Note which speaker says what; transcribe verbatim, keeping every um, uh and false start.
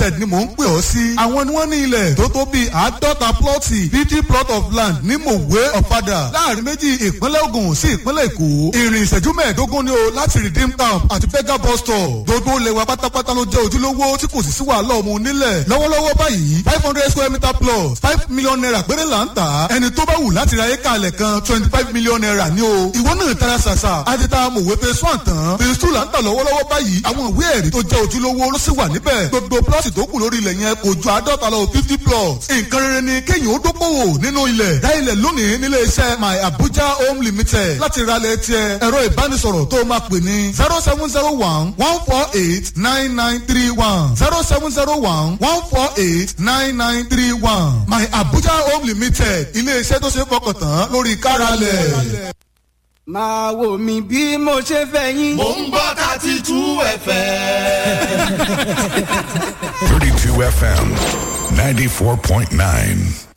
Speaker 1: limited ni mò ń pè ọ́ sí. àwọn ni wọ́n ní ilẹ̀ tó tó bíi àádọ́ta plọ́ọ̀tì fifty plot of land ní mòwe ọ̀fadà láàrin méjì ìpínlẹ̀ Ògùn sí ìpínlẹ̀ Èkó. ìrìn ìṣẹ́jú mẹ́ẹ̀ẹ́dógún ni o láti redeem camp àti bega bus stop. gbogbo lẹ́wà pátápátá ló jẹ́ ojúlówó tí kò sì sí wàhálà ọmọ onílẹ̀. lọ́wọ́lọ́wọ́ báyìí five hundred square meter plus five million naira péré là ń tà. ẹni tó bá wù láti ra éka alẹ̀ kan twenty five million naira ni o. ìwọ náà tara ṣàṣà àti ta mòwe phase one tán phase two là ń tà lọ́wọ́lọ́wọ́ báyìí. àwọn ìwé ẹ̀rí tó jẹ́ ojúlówó ló sì wà níbẹ̀. gbogbo plọ́ọ̀tì tó kù lórí ilẹ̀ yẹn kò ju àádọ́ta lọ fifty plots. nǹkan rere ni kéèyàn ó dókòwò nínú ilẹ̀. dá ilẹ̀ lónìí nílé iṣẹ́ my abuja home limited láti ra ilẹ̀ tiẹ̀. ẹ̀rọ ìbánisọ̀rọ̀ tó máa pè ní zero seven zero one one four eight nine nine three one zero seven zero one one four eight nine nine three one my abuja home limited ilé iṣẹ́ tó ṣe fọkàn tán lórí káralẹ̀.
Speaker 2: máa wò mí bí mo ṣe fẹ́ yín.
Speaker 3: mò ń gbọ́ thirty two F M.
Speaker 4: thirty-two F M ninety-four point nine.